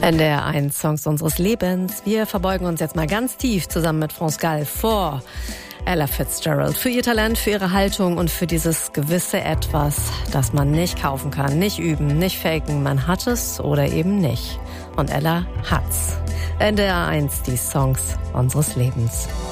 NDR1 Songs unseres Lebens. Wir verbeugen uns jetzt mal ganz tief zusammen mit France Gall vor Ella Fitzgerald. Für ihr Talent, für ihre Haltung und für dieses gewisse Etwas, das man nicht kaufen kann, nicht üben, nicht faken. Man hat es oder eben nicht. Und Ella hat's. NDR1, die Songs unseres Lebens.